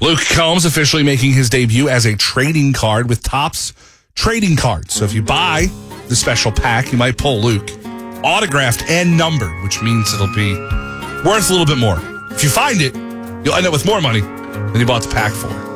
Luke Combs officially making his debut as a trading card with Topps Trading Cards. So if you buy the special pack, you might pull Luke autographed and numbered, which means it'll be worth a little bit more. If you find it, you'll end up with more money than you bought the pack for.